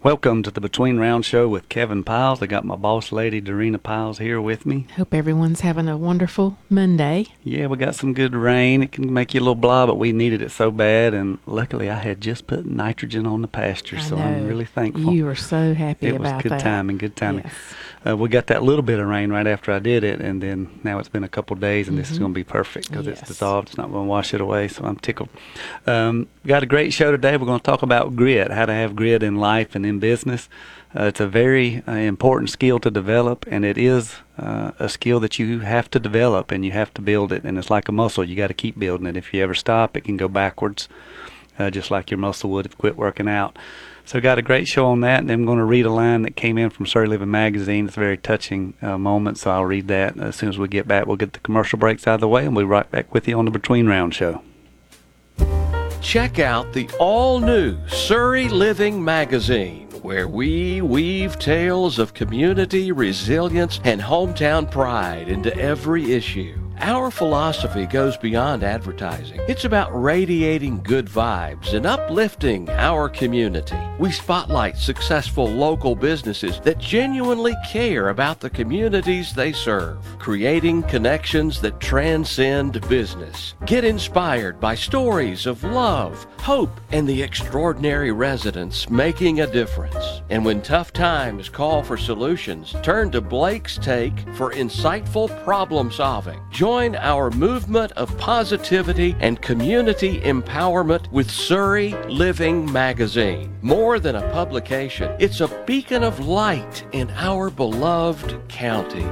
Welcome to the Between Round Show with Kevin Piles. I got my boss lady, Darina Piles, here with me. Hope everyone's having a wonderful Monday. Yeah, we got some good rain. It can make you a little blah, but we needed it so bad. And luckily, I had just put nitrogen on the pasture, so I'm really thankful. You were so happy about that. It was good timing, good timing. Yes. We got that little bit of rain right after I did it, and then now it's been a couple days, and this is going to be perfect because it's dissolved. It's not going to wash it away, so I'm tickled. Got a great show today. We're going to talk about grit, how to have grit in life and in business. It's a very important skill to develop, and it is a skill that you have to develop, and you have to build it, and it's like a muscle. You got to keep building it. If you ever stop, it can go backwards, just like your muscle would if you quit working out. So got a great show on that, and then I'm going to read a line that came in from Surrey Living Magazine. It's a very touching moment, so I'll read that. As soon as we get back, we'll get the commercial breaks out of the way, and we'll be right back with you on the Between Round Show. Check out the all-new Surrey Living Magazine, where we weave tales of community, resilience, and hometown pride into every issue. Our philosophy goes beyond advertising. It's about radiating good vibes and uplifting our community. We spotlight successful local businesses that genuinely care about the communities they serve, creating connections that transcend business. Get inspired by stories of love, hope, and the extraordinary residents making a difference. And when tough times call for solutions, turn to Blake's Take for insightful problem solving. Join our movement of positivity and community empowerment with Surrey Living Magazine. More than a publication, it's a beacon of light in our beloved county.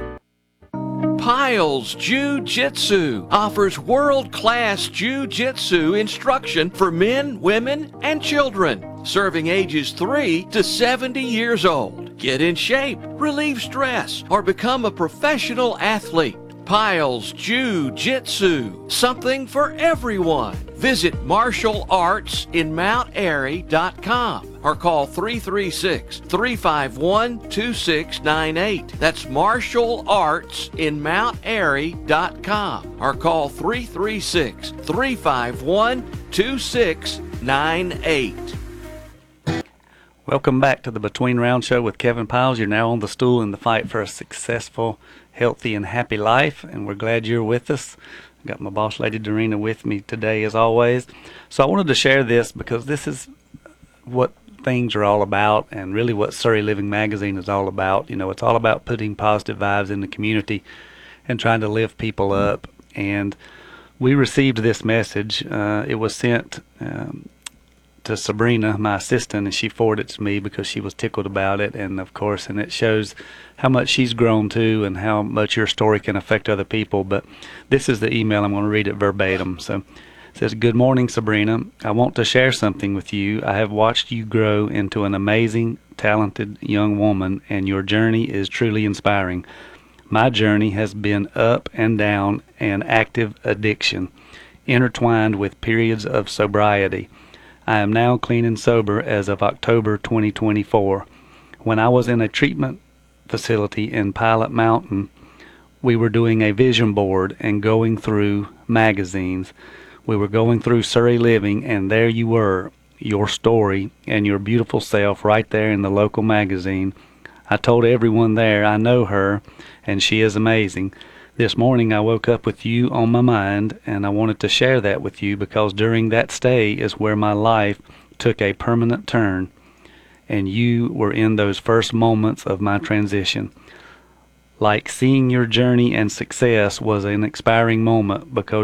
Piles Jiu-Jitsu offers world-class Jiu-Jitsu instruction for men, women, and children, serving ages 3 to 70 years old. Get in shape, relieve stress, or become a professional athlete. Piles Jiu-Jitsu, something for everyone. Visit marshallartsinmountairy.com or call 336-351-2698. That's marshallartsinmountairy.com or call 336-351-2698. Welcome back to the Between Round Show with Kevin Piles. You're now on the stool in the fight for a successful, healthy, and happy life, and we're glad you're with us. I got my boss lady Darina with me today as always. So I wanted to share this because this is what things are all about, and really what Surrey Living Magazine is all about. You know, it's all about putting positive vibes in the community and trying to lift people up. And we received this message. It was sent to Sabrina, my assistant, and she forwarded it to me because she was tickled about it, and of course, and it shows how much she's grown too and how much your story can affect other people. But this is the email. I'm going to read it verbatim. So it says, "Good morning, Sabrina. I want to share something with you. I have watched you grow into an amazing, talented young woman, and your journey is truly inspiring. My journey has been up and down and active addiction, intertwined with periods of sobriety. I am now clean and sober as of October 2024. When I was in a treatment facility in Pilot Mountain, we were doing a vision board and going through magazines. We were going through Surrey Living, and there you were, your story and your beautiful self right there in the local magazine. I told everyone there I know her, and she is amazing. This morning I woke up with you on my mind, and I wanted to share that with you because during that stay is where my life took a permanent turn, and you were in those first moments of my transition. Like seeing your journey and success was an inspiring moment because